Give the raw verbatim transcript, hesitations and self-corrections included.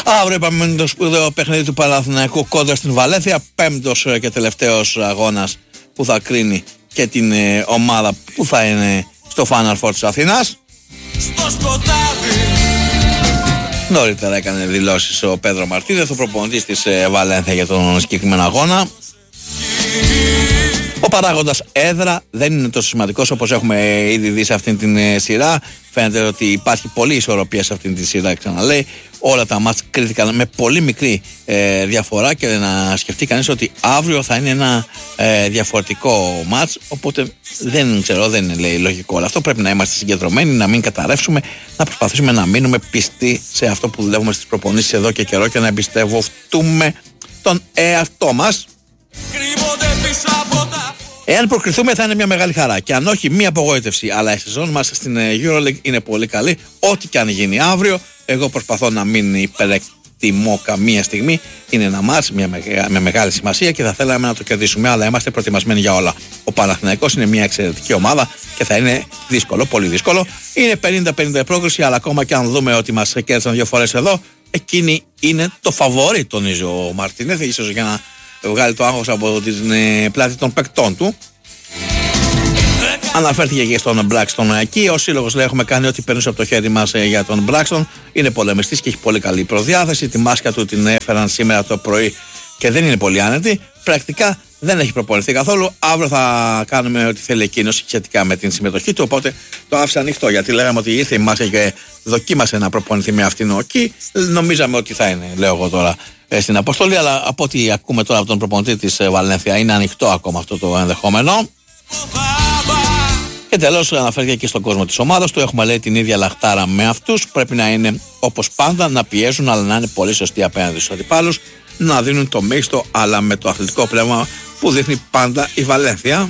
Αύριο είπαμε το σπουδαίο παιχνίδι του Παναθηναϊκού κόντρα στην Βαλένθια. Πέμπτος και τελευταίος αγώνας που θα κρίνει και την ε, ομάδα που θα είναι στο Final Four της Αθήνας. Στο σκοτάδι. Νωρίτερα έκανε δηλώσεις ο Πέδρο Μαρτίνεθ, ο προπονητής της ε, Βαλένθια για τον συγκεκριμένο αγώνα. Ο παράγοντας έδρα δεν είναι τόσο σημαντικός όπως έχουμε ήδη δει σε αυτήν την ε, σειρά. Φαίνεται ότι υπάρχει πολλή ισορροπία σε αυτήν τη σειρά, ξαναλέει. Όλα τα μάτς κρίθηκαν με πολύ μικρή ε, διαφορά και να σκεφτεί κανείς ότι αύριο θα είναι ένα ε, διαφορετικό μάτς. Οπότε δεν ξέρω, δεν είναι λέει, λογικό όλο αυτό. Πρέπει να είμαστε συγκεντρωμένοι, να μην καταρρεύσουμε, να προσπαθήσουμε να μείνουμε πιστοί σε αυτό που δουλεύουμε στις προπονήσεις εδώ και καιρό και να εμπιστευτούμε τον εαυτό μας. Εάν προκριθούμε θα είναι μια μεγάλη χαρά και αν όχι μια απογοήτευση, αλλά η σεζόν μας στην EuroLeague είναι πολύ καλή. Ό,τι και αν γίνει αύριο, εγώ προσπαθώ να μην υπερεκτιμώ καμία στιγμή. Είναι ένα μάτς μια μεγα, με μεγάλη σημασία και θα θέλαμε να το κερδίσουμε, αλλά είμαστε προετοιμασμένοι για όλα. Ο Παναθηναϊκός είναι μια εξαιρετική ομάδα και θα είναι δύσκολο, πολύ δύσκολο. Είναι πενήντα πενήντα η πρόκριση, αλλά ακόμα και αν δούμε ότι μας κέρδισαν δύο φορές εδώ, εκείνη είναι το φαβόρι, τονίζει ο Μαρτίνεθ, ίσως για να βγάλει το άγχος από την ε, πλάτη των παικτών του. Αναφέρθηκε και στον Μπράξτον εκεί. Ο σύλλογος λέει: έχουμε κάνει ό,τι περνούσε από το χέρι μας ε, για τον Μπράξτον. Είναι πολεμιστής και έχει πολύ καλή προδιάθεση. Τη μάσκα του την έφεραν σήμερα το πρωί και δεν είναι πολύ άνετη. Πρακτικά δεν έχει προπονηθεί καθόλου. Αύριο θα κάνουμε ό,τι θέλει εκείνος σχετικά με την συμμετοχή του. Οπότε το άφησα ανοιχτό γιατί λέγαμε ότι ήρθε η μάσκα και δοκίμασε να προπονηθεί με αυτήν εκεί. Νομίζαμε ότι θα είναι, λέω εγώ τώρα, στην αποστολή, αλλά από ό,τι ακούμε τώρα από τον προπονητή της Βαλένθια είναι ανοιχτό ακόμα αυτό το ενδεχόμενο. Και τέλος αναφέρθηκε και στον κόσμο της ομάδας του. Έχουμε λέει την ίδια λαχτάρα με αυτούς. Πρέπει να είναι όπως πάντα, να πιέζουν, αλλά να είναι πολύ σωστοί απέναντι στους αντιπάλους, να δίνουν το μέγιστο, αλλά με το αθλητικό πνεύμα που δείχνει πάντα η Βαλένθια.